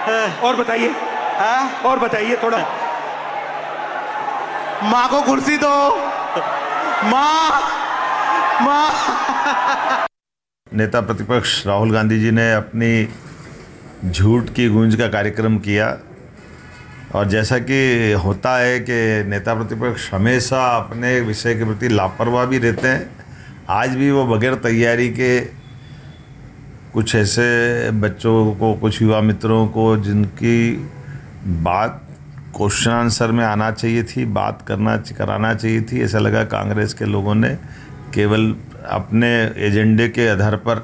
और बताइए, और बताइए थोड़ा। माँ को कुर्सी दो, माँ। नेता प्रतिपक्ष राहुल गांधी जी ने अपनी झूठ की गूंज का कार्यक्रम किया, और जैसा कि होता है कि नेता प्रतिपक्ष हमेशा अपने विषय के प्रति लापरवाह भी रहते हैं, आज भी वो बगैर तैयारी के कुछ ऐसे बच्चों को, कुछ युवा मित्रों को जिनकी बात क्वेश्चन आंसर में आना चाहिए थी, बात कराना चाहिए थी, ऐसा लगा कांग्रेस के लोगों ने केवल अपने एजेंडे के आधार पर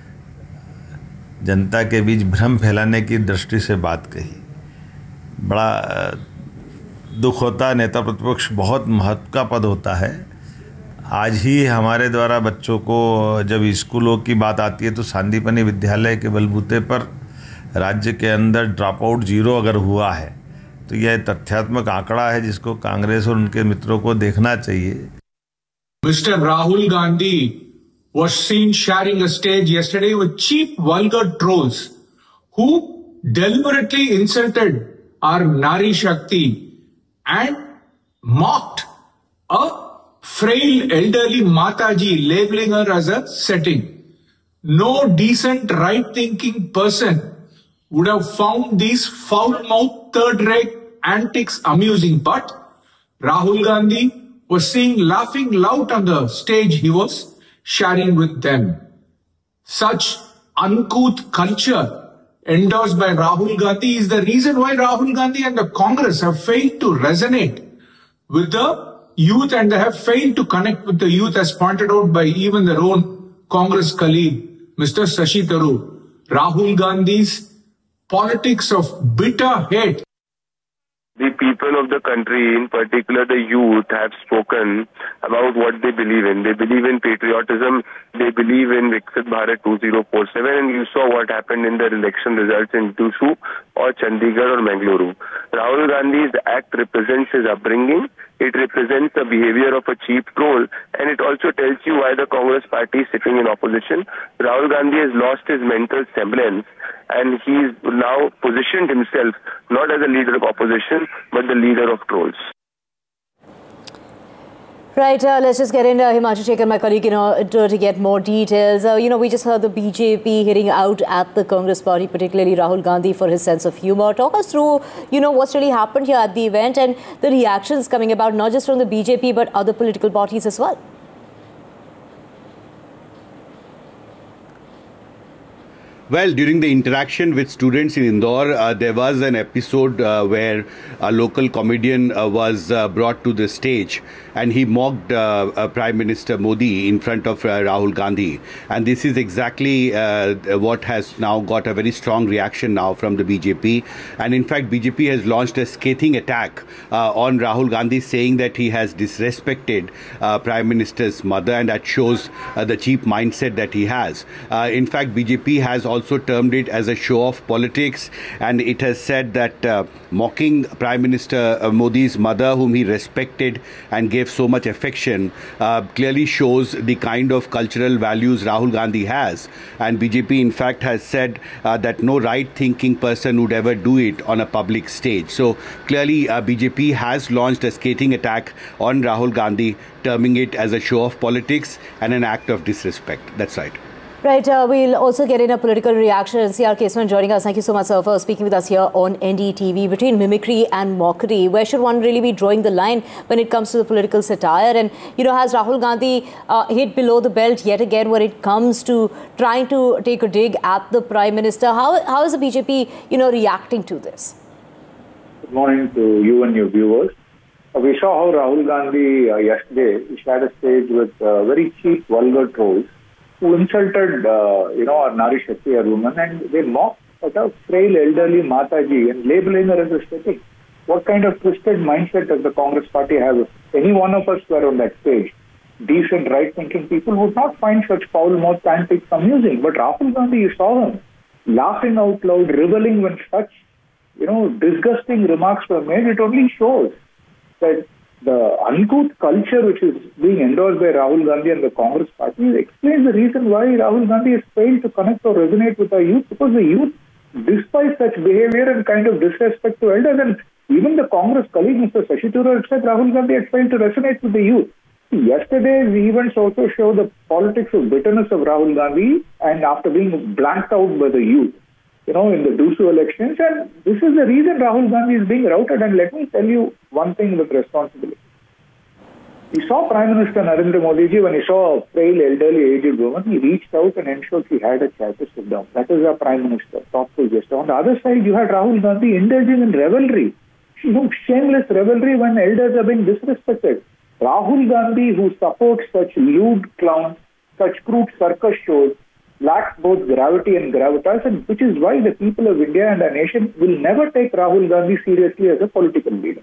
जनता के बीच भ्रम फैलाने की दृष्टि से बात कही। बड़ा दुख होता है, नेता प्रतिपक्ष बहुत महत्व का पद होता है। आज ही हमारे द्वारा बच्चों को जब स्कूलों की बात आती है तो सांदीपनि विद्यालय के बलबूते पर राज्य के अंदर ड्रॉप आउट 0 अगर हुआ है तो यह तथ्यात्मक आंकड़ा है जिसको कांग्रेस और उनके मित्रों को देखना चाहिए। Mr. Rahul Gandhi was seen sharing a stage yesterday with cheap, vulgar trolls who deliberately insulted our Nari Shakti and mocked a frail elderly Mataji, labeling her as a setting. No decent, right-thinking person would have found these foul-mouthed, third-rate antics amusing, but Rahul Gandhi was seen laughing loud on the stage he was sharing with them. Such uncouth culture endorsed by Rahul Gandhi is the reason why Rahul Gandhi and the Congress have failed to resonate with the youth, and they have failed to connect with the youth, as pointed out by even their own Congress colleague, Mr. Shashi Tharoor. Rahul Gandhi's politics of bitter hate. The people of the country, in particular the youth, have spoken about what they believe in. They believe in patriotism. They believe in Viksit Bharat 2047. And you saw what happened in the election results in Tusu or Chandigarh or Mangaluru. Rahul Gandhi's act represents his upbringing. It represents the behavior of a cheap troll, and it also tells you why the Congress party is sitting in opposition. Rahul Gandhi has lost his mental semblance, and he's now positioned himself not as a leader of opposition, but the leader of trolls. Right, let's just get in Himanshu Shekhar, my colleague, to get more details. We just heard the BJP hitting out at the Congress party, particularly Rahul Gandhi, for his sense of humor. Talk us through, what's really happened here at the event and the reactions coming about, not just from the BJP, but other political parties as well. Well, during the interaction with students in Indore, there was an episode where a local comedian was brought to the stage, and he mocked Prime Minister Modi in front of Rahul Gandhi. And this is exactly what has now got a very strong reaction now from the BJP. And in fact, BJP has launched a scathing attack on Rahul Gandhi, saying that he has disrespected Prime Minister's mother, and that shows the cheap mindset that he has. In fact, BJP has also termed it as a show of politics, and it has said that mocking Prime Minister Modi's mother, whom he respected and gave so much affection, clearly shows the kind of cultural values Rahul Gandhi has. And BJP in fact has said that no right-thinking person would ever do it on a public stage. So clearly BJP has launched a scathing attack on Rahul Gandhi, terming it as a show of politics and an act of disrespect. That's right. Right, we'll also get in a political reaction. C.R. Kesavan joining us. Thank you so much, sir, for speaking with us here on NDTV. Between mimicry and mockery, where should one really be drawing the line when it comes to the political satire? And, has Rahul Gandhi hit below the belt yet again when it comes to trying to take a dig at the Prime Minister? How is the BJP, reacting to this? Good morning to you and your viewers. We saw how Rahul Gandhi yesterday shared a stage with very cheap, vulgar trolls who insulted, our Nari Shakti, a woman, and they mocked a frail elderly Mataji and labeling her as a setting. What kind of twisted mindset does the Congress party have? If any one of us were on that stage, decent, right-thinking people would not find such foul-mouthed antics amusing. But Rahul Gandhi, you saw him laughing out loud, reveling when such, disgusting remarks were made. It only shows that the uncouth culture which is being endorsed by Rahul Gandhi and the Congress party explains the reason why Rahul Gandhi has failed to connect or resonate with the youth, because the youth despise such behavior and kind of disrespect to elders. And even the Congress colleague, Mr. Shashi Tharoor, had said Rahul Gandhi had failed to resonate with the youth. Yesterday's events also show the politics of bitterness of Rahul Gandhi, and after being blanked out by the youth, in the Dusu elections. And this is the reason Rahul Gandhi is being routed. And let me tell you one thing with responsibility. We saw Prime Minister Narendra Modi ji, when he saw a frail, elderly, aged woman, he reached out and ensured she had a chair to sit down. That is our Prime Minister, thoughtful gesture. On the other side, you had Rahul Gandhi indulging in revelry. Shameless revelry when elders are being disrespected. Rahul Gandhi, who supports such lewd clowns, such crude circus shows, lacks both gravity and gravitas, and which is why the people of India and our nation will never take Rahul Gandhi seriously as a political leader.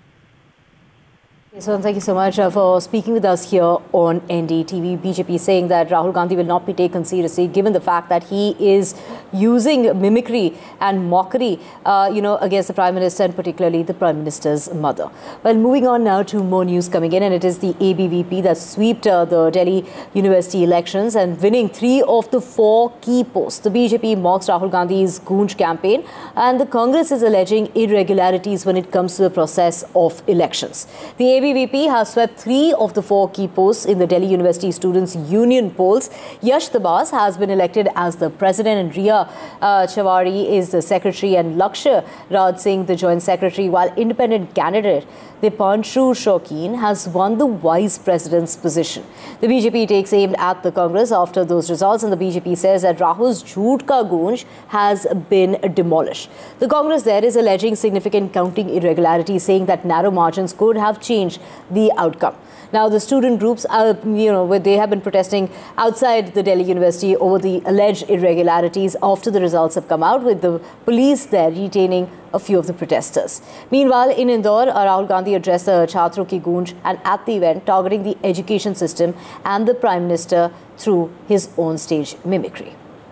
So thank you so much for speaking with us here on NDTV. BJP saying that Rahul Gandhi will not be taken seriously given the fact that he is using mimicry and mockery, against the Prime Minister and particularly the Prime Minister's mother. Well, moving on now to more news coming in, and it is the ABVP that swept the Delhi University elections and winning 3 of the 4 key posts. The BJP mocks Rahul Gandhi's Goonj campaign, and the Congress is alleging irregularities when it comes to the process of elections. The ABVP has swept 3 of the 4 key posts in the Delhi University Students' Union polls. Yash Tabas has been elected as the president, and Riya Chawari is the secretary, and Lakshya Raj Singh the joint secretary, while independent candidate Dipanshu Shaukin has won the vice president's position. The BJP takes aim at the Congress after those results, and the BJP says that Rahul's Jhoot Ka Goonj has been demolished. The Congress there is alleging significant counting irregularities, saying that narrow margins could have changed the outcome. Now, the student groups, they have been protesting outside the Delhi University over the alleged irregularities after the results have come out, with the police there detaining a few of the protesters. Meanwhile, in Indore, Rahul Gandhi addressed the Chhatron Ki Goonj, and at the event targeting the education system and the Prime Minister through his own stage mimicry.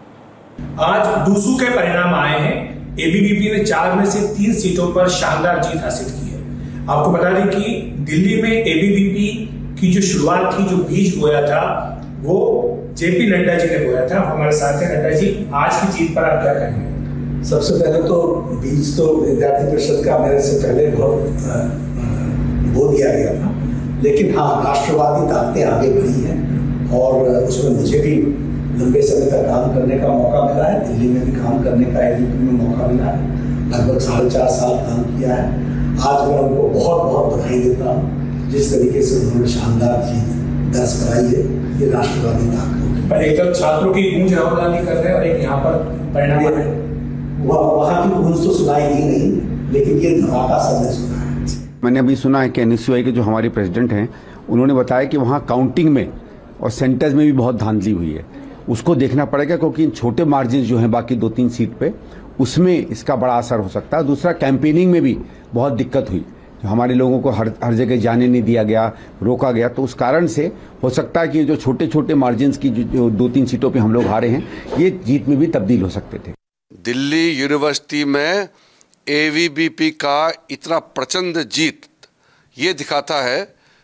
आज DUSU के परिणाम आए हैं। ABVP ने 4 में से 3 सीटों पर शानदार जीत हासिल की है। आपको बता दें कि दिल्ली में एबीवीपी की जो शुरुआत थी, जो बीज बोया था, वो जेपी नड्डा जी ने बोया था। हमारे साथ हैं नड्डा जी, आज की जीत पर आप क्या कहेंगे? सबसे पहले तो बीज तो विद्यार्थी परिषद का मेरे से पहले बहुत बो दिया गया था, लेकिन हाँ, राष्ट्रवादी ताकतें आगे बढ़ी हैं और उसमें मुझे भी लंबे समय तक काम करने का मौका मिला है। दिल्ली में भी काम करने का एबीवीपी में मौका मिला है। लगभग 4.5 साल काम किया है। आज मैं उनको बहुत बहुत बधाई देता हूँ, जिस तरीके से उन्होंने शानदार जीत दर्ज कराई है। ये राष्ट्रवादी ताकत पर एक छात्रों की गूंज राहुल गांधी कर रहे हैं और एक यहाँ पर परिणाम है, वहाँ की गूंज तो सुनाई दी नहीं, लेकिन ये धमाका सबने सुना है। मैंने अभी सुना है कि एनएसयूआई के जो हमारे प्रेसिडेंट हैं, उन्होंने बताया कि वहाँ काउंटिंग में और सेंटर्स में भी बहुत धांधली हुई है। उसको देखना पड़ेगा, क्योंकि इन छोटे मार्जिन जो हैं बाकी 2-3 सीट पे, उसमें इसका बड़ा असर हो सकता है। दूसरा, कैंपेनिंग में भी बहुत दिक्कत हुई, जो हमारे लोगों को हर जगह जाने नहीं दिया गया, रोका गया, तो उस कारण से हो सकता है कि जो छोटे छोटे मार्जिन की जो 2-3 सीटों पे हम लोग हारे हैं, ये जीत में भी तब्दील हो सकते थे। दिल्ली यूनिवर्सिटी में एबीवीपी का इतना प्रचंड जीत ये दिखाता है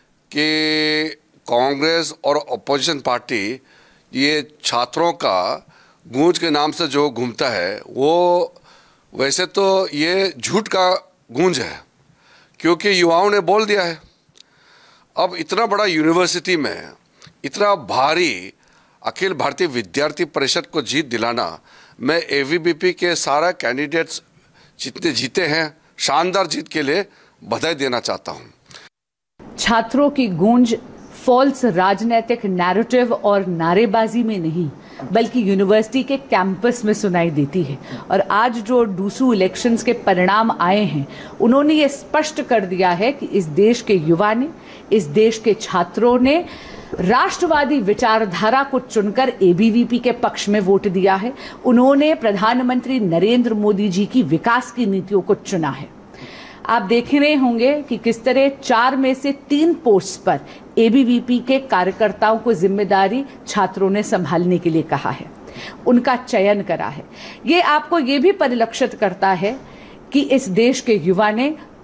कि कांग्रेस और अपोजिशन पार्टी ये छात्रों का गूंज के नाम से जो घूमता है, वो वैसे तो ये झूठ का गूंज है, क्योंकि युवाओं ने बोल दिया है। अब इतना बड़ा यूनिवर्सिटी में इतना भारी अखिल भारतीय विद्यार्थी परिषद को जीत दिलाना, मैं एबीवीपी के सारा कैंडिडेट्स जितने जीते हैं, शानदार जीत के लिए बधाई देना चाहता हूं। छात्रों की गूंज फॉल्स राजनीतिक नैरेटिव और नारेबाजी में नहीं, बल्कि यूनिवर्सिटी के कैंपस में सुनाई देती है। और आज जो डूसू इलेक्शंस के परिणाम आए हैं, उन्होंने ये स्पष्ट कर दिया है कि इस देश के युवा ने, इस देश के छात्रों ने राष्ट्रवादी विचारधारा को चुनकर एबीवीपी के पक्ष में वोट दिया है। उन्होंने प्रधानमंत्री नरेंद्र मोदी जी की विकास की नीतियों को चुना है। आप देख रहे होंगे कि किस तरह 4 में से 3 पोस्ट पर एबीवीपी के कार्यकर्ताओं को जिम्मेदारी छात्रों ने संभालने के लिए कहा है, उनका चयन करा है। ये आपको ये भी परिलक्षित करता है कि इस देश के युवा ने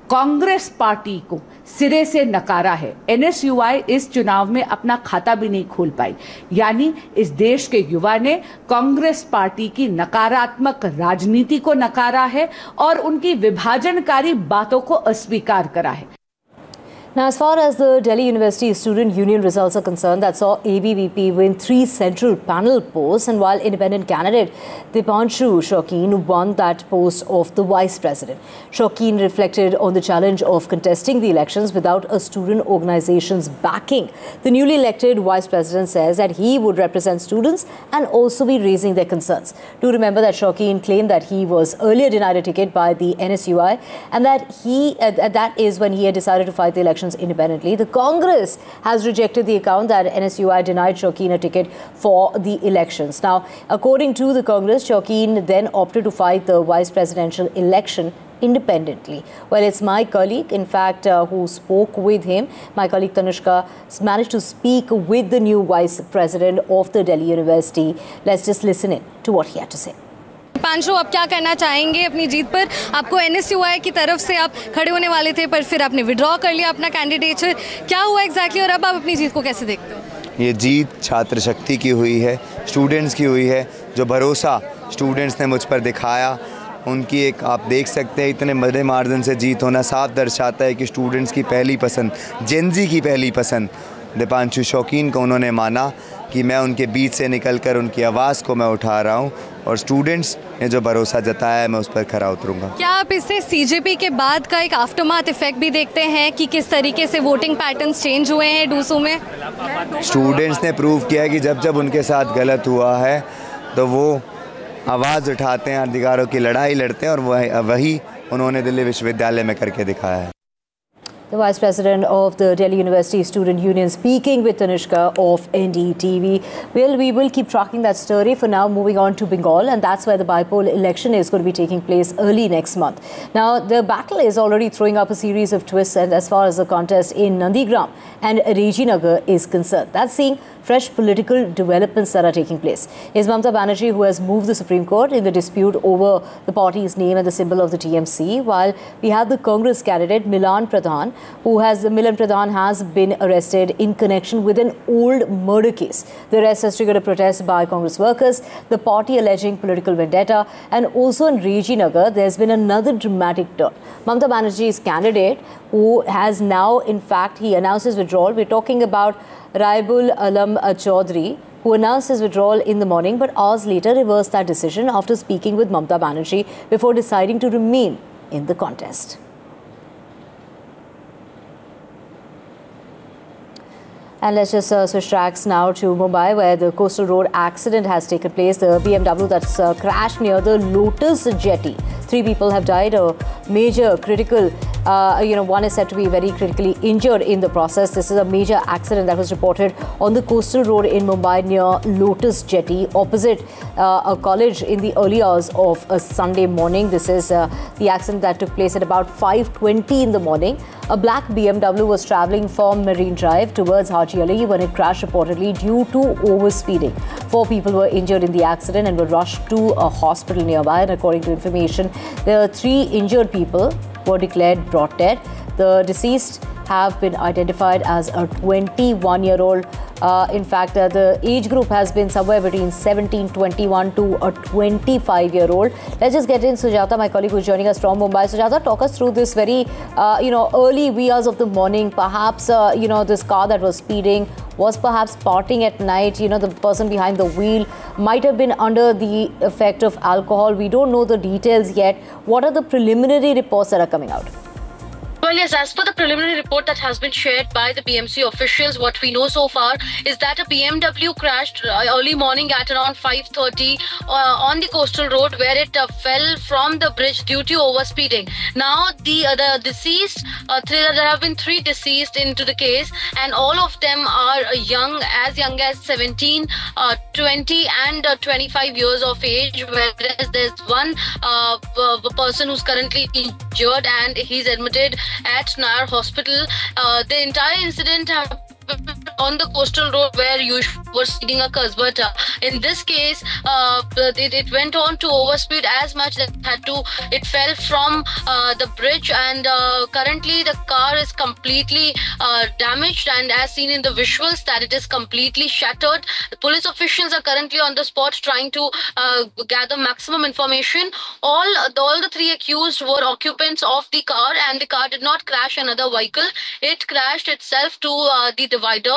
कांग्रेस पार्टी को सिरे से नकारा है। NSUI इस चुनाव में अपना खाता भी नहीं खोल पाई, यानी इस देश के युवा ने कांग्रेस पार्टी की नकारात्मक राजनीति को नकारा है और उनकी विभाजनकारी बातों को अस्वीकार करा है। Now, as far as the Delhi University Student Union results are concerned, that saw ABVP win 3 central panel posts, and while independent candidate Dipanshu Shaukin won that post of the Vice President. Shaukin reflected on the challenge of contesting the elections without a student organization's backing. The newly elected Vice President says that he would represent students and also be raising their concerns. Do remember that Shaukin claimed that he was earlier denied a ticket by the NSUI, and that that is when he had decided to fight the elections independently. The Congress has rejected the account that NSUI denied Shaukin a ticket for the elections. Now, according to the Congress, Shaukin then opted to fight the vice presidential election independently. Well, it's my colleague, in fact, who spoke with him. My colleague Tanushka managed to speak with the new vice president of the Delhi University. Let's just listen in to what he had to say. पांचो, आप क्या कहना चाहेंगे अपनी जीत पर? आपको NSUI की तरफ से आप खड़े होने वाले थे, पर फिर आपने विड्रॉ कर लिया अपना कैंडिडेचर। क्या हुआ एग्जैक्टली और अब आप अपनी जीत को कैसे देखते हो? ये जीत छात्र शक्ति की हुई है, स्टूडेंट्स की हुई है। जो भरोसा स्टूडेंट्स ने मुझ पर दिखाया, उनकी एक आप देख सकते हैं इतने बड़े मार्जिन से जीत होना साफ दर्शाता है कि स्टूडेंट्स की पहली पसंद, जेनजी की पहली पसंद दीपांशु शौकीन को उन्होंने माना कि मैं उनके बीच से निकलकर उनकी आवाज़ को मैं उठा रहा हूं, और स्टूडेंट्स ने जो भरोसा जताया है मैं उस पर खरा उतरूंगा। क्या आप इससे CJP के बाद का एक आफ्टरमाथ इफेक्ट भी देखते हैं कि किस तरीके से वोटिंग पैटर्न्स चेंज हुए हैं डूसू में? स्टूडेंट्स ने प्रूव किया है कि जब जब उनके साथ गलत हुआ है तो वो आवाज़ उठाते हैं, अधिकारों की लड़ाई लड़ते हैं, और वही उन्होंने दिल्ली विश्वविद्यालय में करके दिखाया है। The Vice President of the Delhi University Student Union speaking with Tanushka of NDTV. Well, we will keep tracking that story. For now, moving on to Bengal, and that's where the bipole election is going to be taking place early next month. Now, the battle is already throwing up a series of twists, and as far as the contest in Nandigram and Rajinagar is concerned, that's seeing fresh political developments that are taking place. Is Mamata Banerjee, who has moved the Supreme Court in the dispute over the party's name and the symbol of the TMC, while we have the Congress candidate Milan Pradhan, Milan Pradhan has been arrested in connection with an old murder case. The arrest has triggered a protest by Congress workers, the party alleging political vendetta, and also in Rajinagar, there's been another dramatic turn. Mamata Banerjee's candidate, who has now, in fact, he announced his withdrawal. We're talking about Raibul Alam Chaudhary, who announced his withdrawal in the morning, but hours later reversed that decision after speaking with Mamata Banerjee before deciding to remain in the contest. And let's just switch tracks now to Mumbai, where the coastal road accident has taken place. The BMW that's crashed near the Lotus jetty. 3 people have died. A major critical, one is said to be very critically injured in the process. This is a major accident that was reported on the coastal road in Mumbai near Lotus jetty, opposite a college in the early hours of a Sunday morning. This is the accident that took place at about 5:20 in the morning. A black BMW was travelling from Marine Drive towards Haji Ali when it crashed reportedly due to overspeeding. 4 people were injured in the accident and were rushed to a hospital nearby. And according to information, there are 3 injured people were declared brought dead. The deceased have been identified as a 21-year-old. In fact, the age group has been somewhere between 17, 21 to a 25-year-old. Let's just get in Sujata, my colleague who's joining us from Mumbai. Sujata, talk us through this very, early wee hours of the morning. Perhaps, this car that was speeding was perhaps partying at night. The person behind the wheel might have been under the effect of alcohol. We don't know the details yet. What are the preliminary reports that are coming out? Well, yes, as per the preliminary report that has been shared by the BMC officials, what we know so far is that a BMW crashed early morning at around 5:30 on the coastal road, where it fell from the bridge due to overspeeding. Now, the deceased, there have been 3 deceased into the case, and all of them are young as 17, 20 and 25 years of age, whereas there's one person who's currently injured and he's admitted at Nayar Hospital. The entire incident happened on the coastal road where usually speeding occurs. But in this case, it went on to overspeed as much that it fell from the bridge, and currently the car is completely damaged, and as seen in the visuals that it is completely shattered. The police officials are currently on the spot trying to gather maximum information. All the three accused were occupants of the car, and the car did not crash another vehicle. It crashed itself to the divider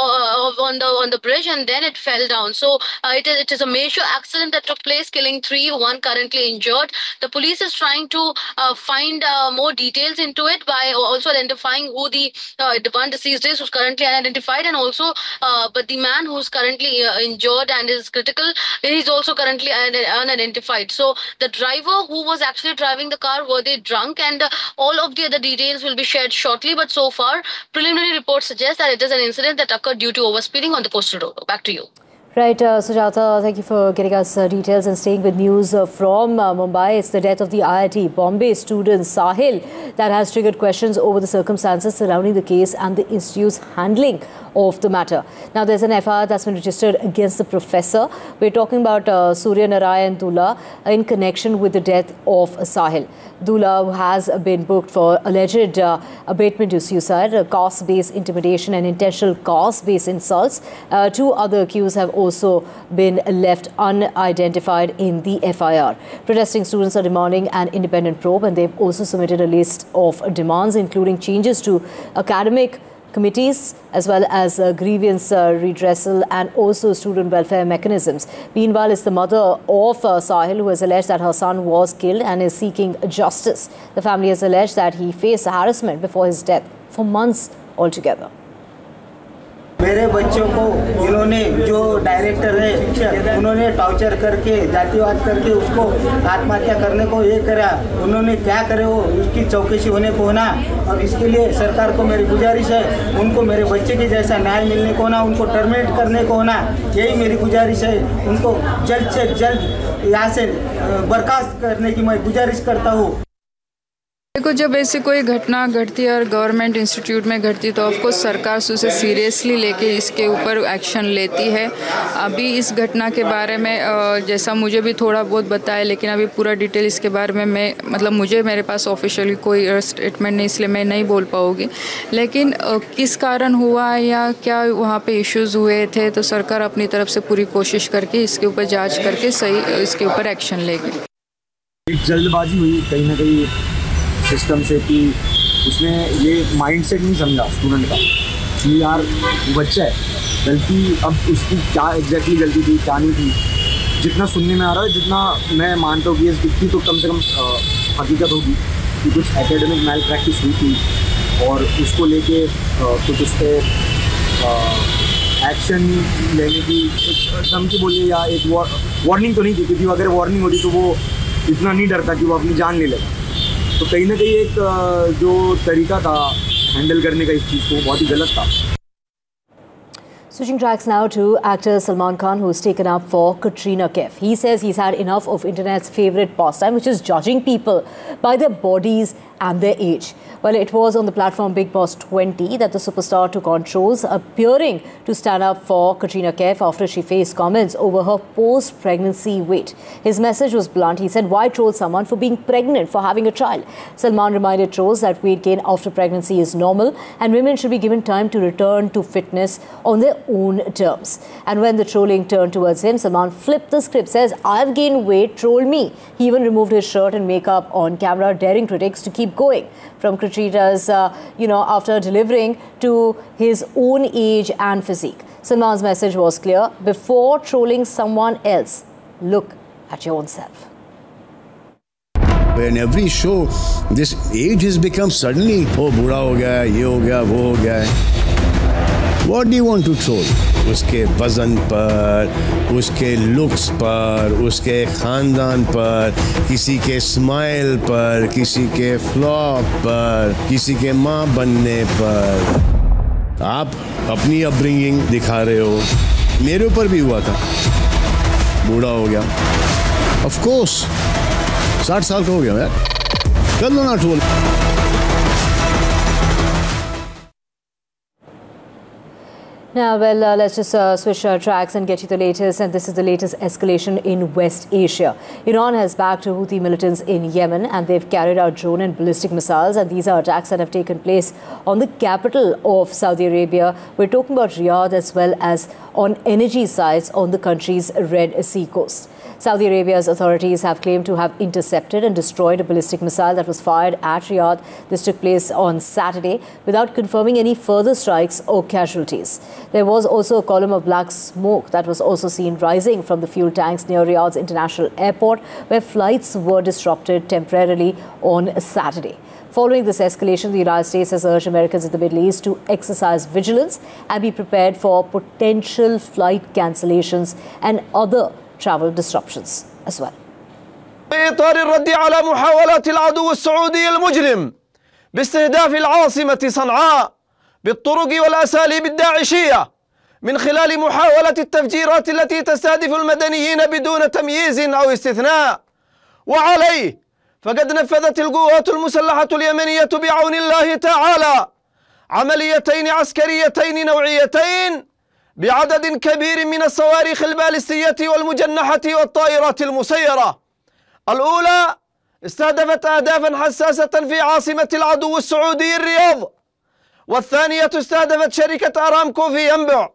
on the bridge, and then it fell down. So it is a major accident that took place, killing 3, 1 currently injured. The police is trying to find more details into it by also identifying who the one deceased is, who's currently unidentified, and also but the man who's currently injured and is critical, he's also currently unidentified. So the driver who was actually driving the car, were they drunk? And all of the other details will be shared shortly. But so far, preliminary reports suggest that it is an incident that occurred due to overspeeding on the coastal road. Back to you. Right, Sujata, thank you for getting us details and staying with news from Mumbai. It's the death of the IIT Bombay student Sahil that has triggered questions over the circumstances surrounding the case and the institute's handling of the matter. Now, there's an FIR that's been registered against the professor. We're talking about Surya Narayan Dula in connection with the death of Sahil. Dula has been booked for alleged abatement to suicide, caste-based intimidation and intentional caste-based insults. 2 other accused have also been left unidentified in the FIR. Protesting students are demanding an independent probe, and they've also submitted a list of demands, including changes to academic committees as well as grievance redressal and also student welfare mechanisms. Meanwhile, it's the mother of Sahil who has alleged that her son was killed and is seeking justice. The family has alleged that he faced harassment before his death for months altogether. मेरे बच्चों को इन्होंने जो director है उन्होंने torture करके जातिवाद करके उसको आत्महत्या करने को ये करा। उन्होंने क्या करे वो उसकी चौकसी होने को ना। और इसके लिए सरकार को मेरी गुजारिश है, उनको मेरे बच्चे के जैसा न्याय मिलने को ना, उनको टर्मिनेट करने को ना, यही मेरी गुजारिश है। उनको जल्द से जल्द यहाँ से बर्खास्त करने की मैं गुजारिश करता हूँ। देखो, जब ऐसी कोई घटना घटती है और गवर्नमेंट इंस्टीट्यूट में घटती तो ऑफकोर्स सरकार उसे सीरियसली लेके इसके ऊपर एक्शन लेती है। अभी इस घटना के बारे में जैसा मुझे भी थोड़ा बहुत बताया, लेकिन अभी पूरा डिटेल इसके बारे में मेरे पास ऑफिशियली कोई स्टेटमेंट नहीं, इसलिए मैं नहीं बोल पाऊँगी। लेकिन किस कारण हुआ या क्या वहाँ पे इश्यूज़ हुए थे, तो सरकार अपनी तरफ से पूरी कोशिश करके इसके ऊपर जाँच करके सही इसके ऊपर एक्शन लेगी। एक जल्दबाजी हुई कहीं ना कहीं सिस्टम से कि उसने ये माइंडसेट नहीं समझा स्टूडेंट का कि यार बच्चा है, गलती अब उसकी क्या एग्जैक्टली गलती थी क्या नहीं थी। जितना सुनने में आ रहा है, जितना मैं मानता हूँ कि इतनी तो कम से कम हकीकत होगी कि कुछ एकेडमिक मैल प्रैक्टिस हुई थी और उसको लेके कुछ उस पर एक्शन लेने की एक धमकी बोलिए या एक वार्निंग तो नहीं थी, क्योंकि अगर वार्निंग होती तो वो इतना नहीं डरता कि वो अपनी जान ले लेगा। तो कहीं ना कहीं एक जो तरीका था हैंडल करने का इस चीज़ को बहुत ही गलत था। Switching tracks now to actor Salman Khan, who's taken up for Katrina Kaif. He says he's had enough of internet's favourite pastime, which is judging people by their bodies and their age. Well, it was on the platform Bigg Boss 20 that the superstar took on trolls, appearing to stand up for Katrina Kaif after she faced comments over her post-pregnancy weight. His message was blunt. He said, why troll someone for being pregnant, for having a child? Salman reminded trolls that weight gain after pregnancy is normal and women should be given time to return to fitness on their own terms. And when the trolling turned towards him, Salman flipped the script, says, I've gained weight, troll me. He even removed his shirt and makeup on camera, daring critics to keep going. From Katrina's, after delivering to his own age and physique. Salman's message was clear: before trolling someone else, look at your own self. In every show, this age has become suddenly, oh, bura ho gaya, ye ho gaya, wo ho gaya. What do you want to troll? उसके वज़न पर, उसके looks पर, उसके ख़ानदान पर, किसी के स्माइल पर, किसी के फ्लॉप पर, किसी के माँ बनने पर। आप अपनी अपब्रिंगिंग दिखा रहे हो। मेरे ऊपर भी हुआ था, बूढ़ा हो गया। ऑफ कोर्स 60 साल का हो गया यार, कर लो ना troll. Now, well, let's just switch tracks and get you the latest. And this is the latest escalation in West Asia. Iran has backed Houthi militants in Yemen, and they've carried out drone and ballistic missiles. And these are attacks that have taken place on the capital of Saudi Arabia. We're talking about Riyadh, as well as on energy sites on the country's Red Sea coast. Saudi Arabia's authorities have claimed to have intercepted and destroyed a ballistic missile that was fired at Riyadh. This took place on Saturday without confirming any further strikes or casualties. There was also a column of black smoke that was also seen rising from the fuel tanks near Riyadh's international airport, where flights were disrupted temporarily on Saturday. Following this escalation, the United States has urged Americans in the Middle East to exercise vigilance and be prepared for potential flight cancellations and other travel disruptions as well. في إطار الرد على محاولات العدو السعودي المجرم باستهداف العاصمة صنعاء بالطرق والأساليب الداعشية من خلال محاولة التفجيرات التي تستهدف المدنيين بدون تمييز أو استثناء، وعليه فقد نفذت القوات المسلحة اليمنية بعون الله تعالى عمليتين عسكريتين نوعيتين بعدد كبير من الصواريخ البالستية والمجنحة والطائرات المسيرة. الأولى استهدفت أهدافا حساسة في عاصمة العدو السعودي الرياض، والثانية استهدفت شركة أرامكو في ينبع.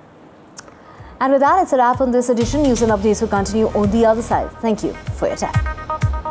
And with that, it's a wrap on this edition. News and updates will continue on the other side. Thank you for your time.